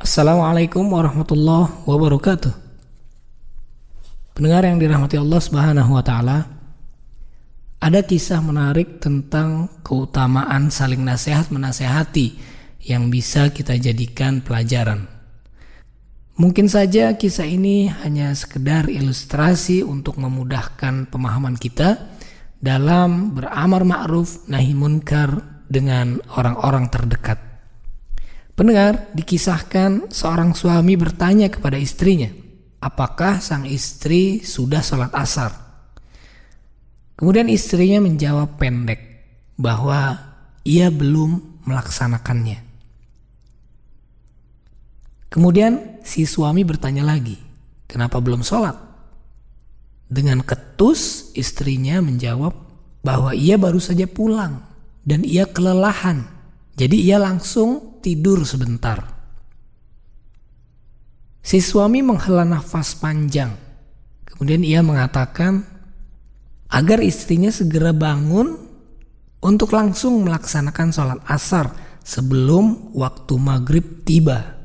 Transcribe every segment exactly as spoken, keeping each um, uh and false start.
Assalamualaikum warahmatullahi wabarakatuh. Pendengar yang dirahmati Allah Subhanahu wa taala, ada kisah menarik tentang keutamaan saling nasihat menasehati yang bisa kita jadikan pelajaran. Mungkin saja kisah ini hanya sekedar ilustrasi untuk memudahkan pemahaman kita dalam beramar ma'ruf nahi munkar dengan orang-orang terdekat. Pendengar, dikisahkan seorang suami bertanya kepada istrinya, apakah sang istri sudah sholat asar? Kemudian istrinya menjawab pendek bahwa ia belum melaksanakannya. Kemudian si suami bertanya lagi, kenapa belum sholat? Dengan ketus istrinya menjawab bahwa ia baru saja pulang dan ia kelelahan. Jadi ia langsung tidur sebentar. Si suami menghela nafas panjang. Kemudian ia mengatakan agar istrinya segera bangun untuk langsung melaksanakan sholat asar sebelum waktu maghrib tiba.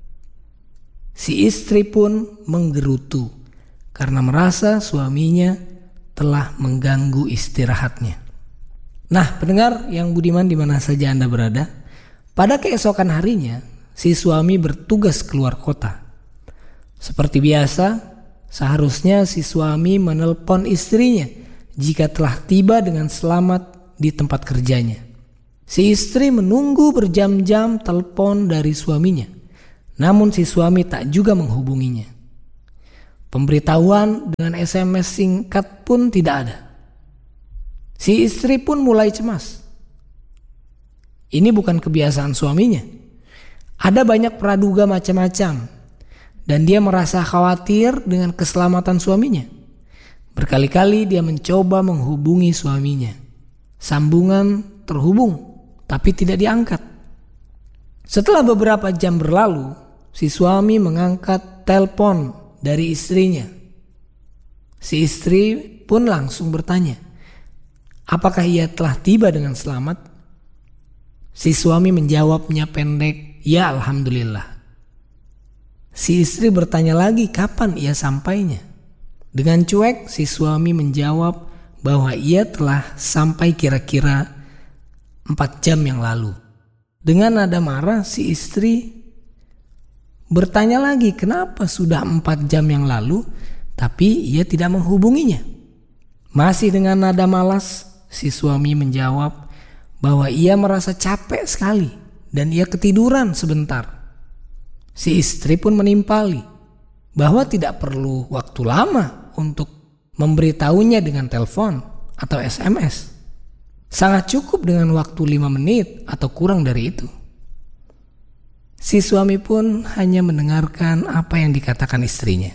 Si istri pun menggerutu karena merasa suaminya telah mengganggu istirahatnya. Nah, pendengar yang budiman di mana saja Anda berada, pada keesokan harinya si suami bertugas keluar kota. Seperti biasa, seharusnya si suami menelpon istrinya jika telah tiba dengan selamat di tempat kerjanya. Si istri menunggu berjam-jam telepon dari suaminya, namun si suami tak juga menghubunginya. Pemberitahuan dengan S M S singkat pun tidak ada. Si istri pun mulai cemas. Ini bukan kebiasaan suaminya. Ada banyak praduga macam-macam, dan dia merasa khawatir dengan keselamatan suaminya. Berkali-kali dia mencoba menghubungi suaminya. Sambungan terhubung, tapi tidak diangkat. Setelah beberapa jam berlalu, si suami mengangkat telepon dari istrinya. Si istri pun langsung bertanya, apakah ia telah tiba dengan selamat? Si suami menjawabnya pendek, ya alhamdulillah. Si istri bertanya lagi kapan ia sampainya. Dengan cuek si suami menjawab bahwa ia telah sampai kira-kira empat jam yang lalu. Dengan nada marah si istri bertanya lagi kenapa sudah empat jam yang lalu tapi ia tidak menghubunginya. Masih dengan nada malas si suami menjawab bahwa ia merasa capek sekali dan ia ketiduran sebentar. Si istri pun menimpali bahwa tidak perlu waktu lama untuk memberitahunya dengan telepon atau S M S. Sangat cukup dengan waktu lima menit atau kurang dari itu. Si suami pun hanya mendengarkan apa yang dikatakan istrinya.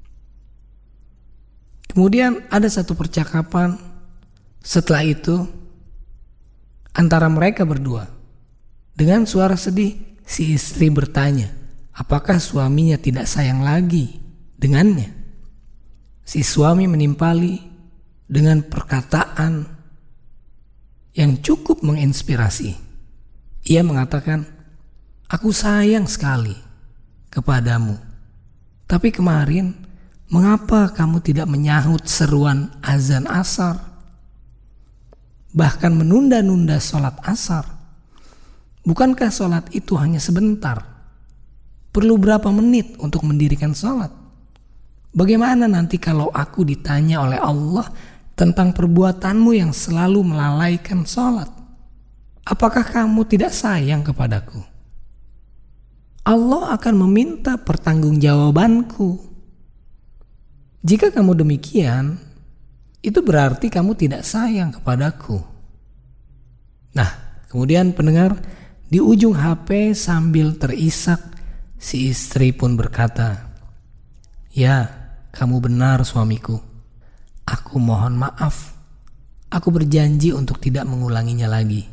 Kemudian ada satu percakapan setelah itu antara mereka berdua. Dengan suara sedih, si istri bertanya, apakah suaminya tidak sayang lagi dengannya? Si suami menimpali dengan perkataan yang cukup menginspirasi. Ia mengatakan, aku sayang sekali kepadamu. Tapi kemarin, mengapa kamu tidak menyahut seruan azan asar? Bahkan menunda-nunda sholat asar. Bukankah sholat itu hanya sebentar? Perlu berapa menit untuk mendirikan sholat? Bagaimana nanti kalau aku ditanya oleh Allah tentang perbuatanmu yang selalu melalaikan sholat? Apakah kamu tidak sayang kepadaku? Allah akan meminta pertanggungjawabanku. Jika kamu demikian, itu berarti kamu tidak sayang kepadaku. Nah, kemudian pendengar, di ujung H P sambil terisak, si istri pun berkata, ya, kamu benar suamiku. Aku mohon maaf. Aku berjanji untuk tidak mengulanginya lagi.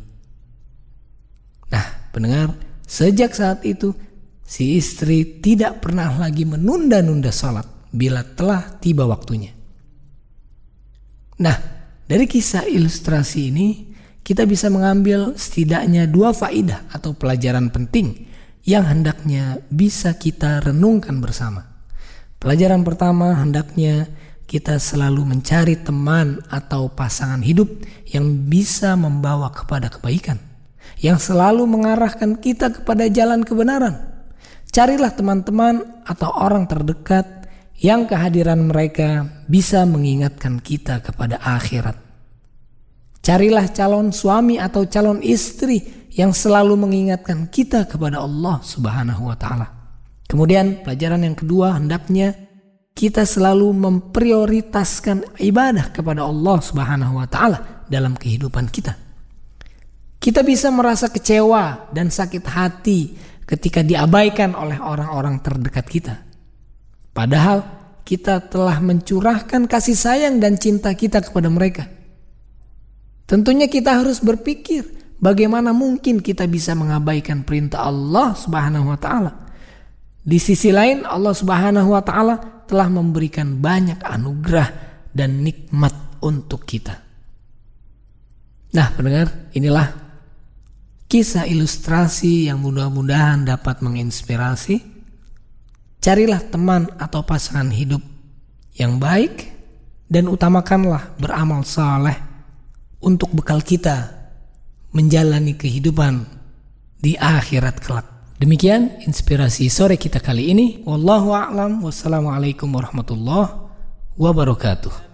Nah, pendengar, sejak saat itu, si istri tidak pernah lagi menunda-nunda sholat bila telah tiba waktunya. Nah, dari kisah ilustrasi ini kita bisa mengambil setidaknya dua faidah atau pelajaran penting yang hendaknya bisa kita renungkan bersama. Pelajaran pertama, hendaknya kita selalu mencari teman atau pasangan hidup yang bisa membawa kepada kebaikan, yang selalu mengarahkan kita kepada jalan kebenaran. Carilah teman-teman atau orang terdekat yang kehadiran mereka bisa mengingatkan kita kepada akhirat. Carilah calon suami atau calon istri yang selalu mengingatkan kita kepada Allah Subhanahu wa Ta'ala. Kemudian pelajaran yang kedua, hendaknya kita selalu memprioritaskan ibadah kepada Allah Subhanahu wa Ta'ala dalam kehidupan kita. Kita bisa merasa kecewa dan sakit hati ketika diabaikan oleh orang-orang terdekat kita. Padahal kita telah mencurahkan kasih sayang dan cinta kita kepada mereka. Tentunya kita harus berpikir bagaimana mungkin kita bisa mengabaikan perintah Allah Subhanahu wa Ta'ala. Di sisi lain, Allah Subhanahu wa Ta'ala telah memberikan banyak anugerah dan nikmat untuk kita. Nah, pendengar, inilah kisah ilustrasi yang mudah-mudahan dapat menginspirasi. Carilah teman atau pasangan hidup yang baik dan utamakanlah beramal saleh untuk bekal kita menjalani kehidupan di akhirat kelak. Demikian inspirasi sore kita kali ini. Wallahu a'lam. Wassalamualaikum warahmatullahi wabarakatuh.